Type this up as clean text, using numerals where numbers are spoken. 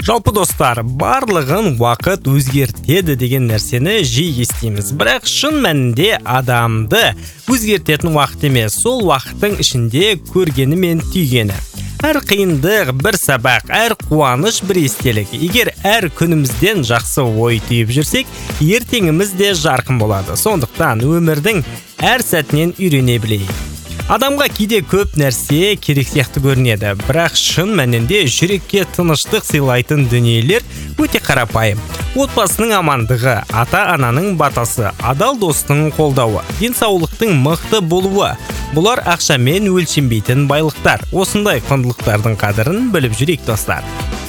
Жалпы достар, барлығын уақыт өзгертеді деген нәрсені жиі естиміз. Бірақ шын мәнінде адамды өзгертетін уақыт емес, сол уақыттың ішінде көргені мен түйгені. Әр қиындық бір сабақ, әр қуаныш бір естелік. Егер әр күнімізден жақсы ой түйіп жүрсек, ертеңіміз де жарқын болады. Сондықтан өмірдің әр сәтінен үйрене білейік. Адамға кейде көп нәрсе керек сияқты көрінеді, бірақ шын мәнінде жүрекке тыныштық сыйлайтын дүниелер өте қарапайым. Отбасының амандығы, ата-ананың батасы, адал достың қолдауы, денсаулықтың мықты болуы. Бұлар ақшамен өлшенбейтін байлықтар. Осындай құндылықтардың қадірін біліп жүрейік достар.